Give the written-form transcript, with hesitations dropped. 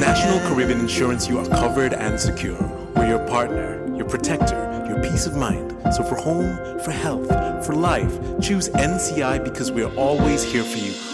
National Caribbean Insurance, you are covered and secure. We're your partner, your protector, your peace of mind. So for home, for health, for life, choose NCI because we are always here for you.